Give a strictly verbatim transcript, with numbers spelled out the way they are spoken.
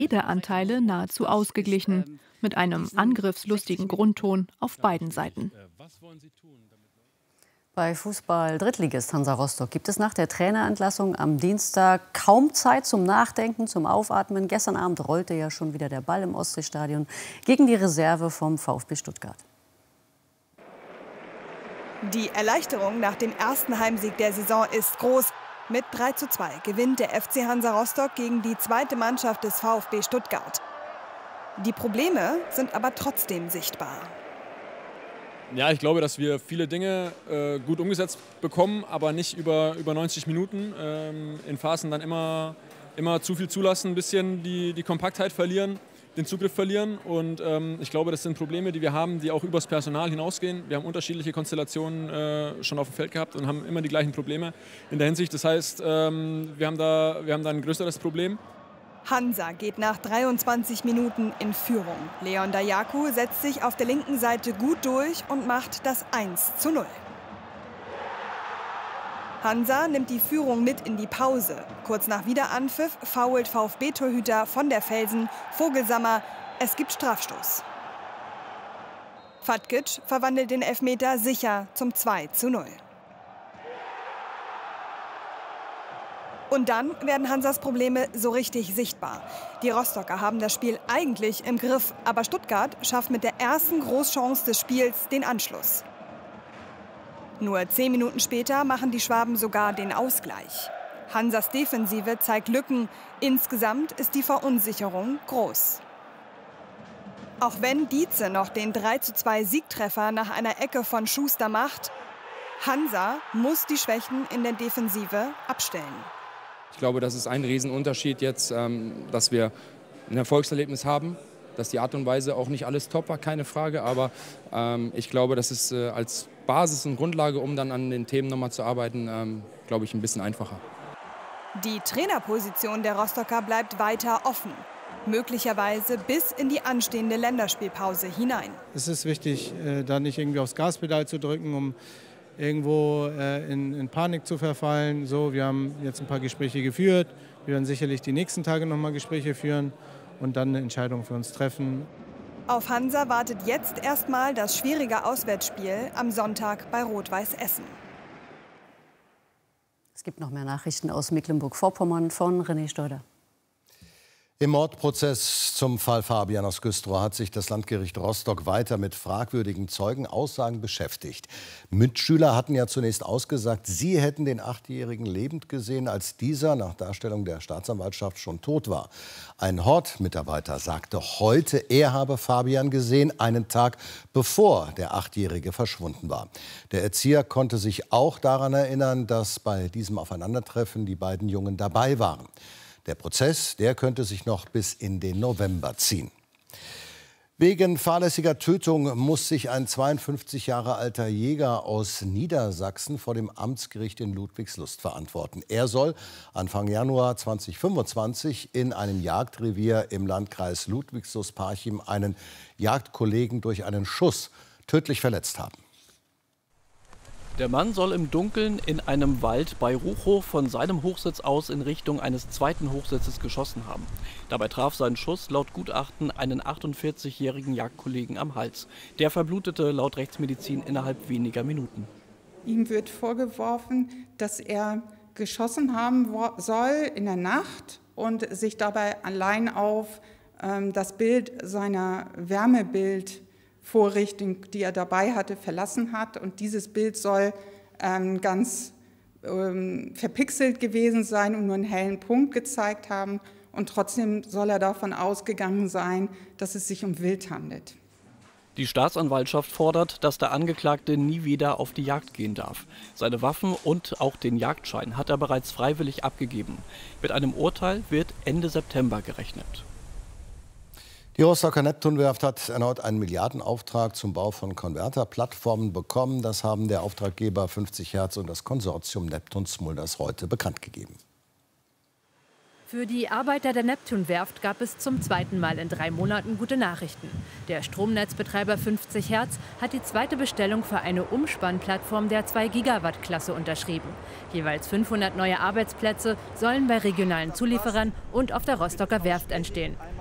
Redeanteile nahezu ausgeglichen, mit einem angriffslustigen Grundton auf beiden Seiten. Bei Fußball-Drittligist Hansa Rostock gibt es nach der Trainerentlassung am Dienstag kaum Zeit zum Nachdenken, zum Aufatmen. Gestern Abend rollte ja schon wieder der Ball im Ostseestadion gegen die Reserve vom VfB Stuttgart. Die Erleichterung nach dem ersten Heimsieg der Saison ist groß. Mit drei zu zwei gewinnt der F C Hansa Rostock gegen die zweite Mannschaft des VfB Stuttgart. Die Probleme sind aber trotzdem sichtbar. Ja, ich glaube, dass wir viele Dinge äh, gut umgesetzt bekommen, aber nicht über, über neunzig Minuten. Ähm, in Phasen dann immer, immer zu viel zulassen, ein bisschen die, die Kompaktheit verlieren, den Zugriff verlieren. Und ähm, ich glaube, das sind Probleme, die wir haben, die auch übers Personal hinausgehen. Wir haben unterschiedliche Konstellationen äh, schon auf dem Feld gehabt und haben immer die gleichen Probleme in der Hinsicht. Das heißt, ähm, wir haben da, wir haben da ein größeres Problem. Hansa geht nach dreiundzwanzig Minuten in Führung. Leon Dayaku setzt sich auf der linken Seite gut durch und macht das eins zu null. Hansa nimmt die Führung mit in die Pause. Kurz nach Wiederanpfiff foult VfB-Torhüter von der Felsen Vogelsammer. Es gibt Strafstoß. Fatkic verwandelt den Elfmeter sicher zum zwei zu null. Und dann werden Hansas Probleme so richtig sichtbar. Die Rostocker haben das Spiel eigentlich im Griff, aber Stuttgart schafft mit der ersten Großchance des Spiels den Anschluss. Nur zehn Minuten später machen die Schwaben sogar den Ausgleich. Hansas Defensive zeigt Lücken. Insgesamt ist die Verunsicherung groß. Auch wenn Dietze noch den drei zu zwei Siegtreffer nach einer Ecke von Schuster macht, Hansa muss die Schwächen in der Defensive abstellen. Ich glaube, das ist ein Riesenunterschied jetzt, dass wir ein Erfolgserlebnis haben, dass die Art und Weise auch nicht alles top war, keine Frage. Aber ich glaube, das ist als Basis und Grundlage, um dann an den Themen nochmal zu arbeiten, glaube ich, ein bisschen einfacher. Die Trainerposition der Rostocker bleibt weiter offen. Möglicherweise bis in die anstehende Länderspielpause hinein. Es ist wichtig, da nicht irgendwie aufs Gaspedal zu drücken, um irgendwo äh, in, in Panik zu verfallen. So, wir haben jetzt ein paar Gespräche geführt. Wir werden sicherlich die nächsten Tage noch mal Gespräche führen und dann eine Entscheidung für uns treffen. Auf Hansa wartet jetzt erstmal das schwierige Auswärtsspiel am Sonntag bei Rot-Weiß Essen. Es gibt noch mehr Nachrichten aus Mecklenburg-Vorpommern von René Steuder. Im Mordprozess zum Fall Fabian aus Güstrow hat sich das Landgericht Rostock weiter mit fragwürdigen Zeugenaussagen beschäftigt. Mitschüler hatten ja zunächst ausgesagt, sie hätten den Achtjährigen lebend gesehen, als dieser nach Darstellung der Staatsanwaltschaft schon tot war. Ein Hortmitarbeiter sagte heute, er habe Fabian gesehen, einen Tag bevor der Achtjährige verschwunden war. Der Erzieher konnte sich auch daran erinnern, dass bei diesem Aufeinandertreffen die beiden Jungen dabei waren. Der Prozess, der könnte sich noch bis in den November ziehen. Wegen fahrlässiger Tötung muss sich ein zweiundfünfzig Jahre alter Jäger aus Niedersachsen vor dem Amtsgericht in Ludwigslust verantworten. Er soll Anfang Januar zweitausendfünfundzwanzig in einem Jagdrevier im Landkreis Ludwigslust-Parchim einen Jagdkollegen durch einen Schuss tödlich verletzt haben. Der Mann soll im Dunkeln in einem Wald bei Ruchow von seinem Hochsitz aus in Richtung eines zweiten Hochsitzes geschossen haben. Dabei traf sein Schuss laut Gutachten einen achtundvierzigjährigen Jagdkollegen am Hals. Der verblutete laut Rechtsmedizin innerhalb weniger Minuten. Ihm wird vorgeworfen, dass er geschossen haben soll in der Nacht und sich dabei allein auf ähm, das Bild seiner Wärmebild Vorrichtung, die er dabei hatte, verlassen hat. Und dieses Bild soll ähm, ganz ähm, verpixelt gewesen sein und nur einen hellen Punkt gezeigt haben. Und trotzdem soll er davon ausgegangen sein, dass es sich um Wild handelt. Die Staatsanwaltschaft fordert, dass der Angeklagte nie wieder auf die Jagd gehen darf. Seine Waffen und auch den Jagdschein hat er bereits freiwillig abgegeben. Mit einem Urteil wird Ende September gerechnet. Die Rostocker Neptunwerft hat erneut einen Milliardenauftrag zum Bau von Konverterplattformen bekommen. Das haben der Auftraggeber fünfzig Hertz und das Konsortium Neptun Smulders heute bekannt gegeben. Für die Arbeiter der Neptunwerft gab es zum zweiten Mal in drei Monaten gute Nachrichten. Der Stromnetzbetreiber fünfzig Hertz hat die zweite Bestellung für eine Umspannplattform der zwei Gigawatt Klasse unterschrieben. Jeweils fünfhundert neue Arbeitsplätze sollen bei regionalen Zulieferern und auf der Rostocker Werft entstehen.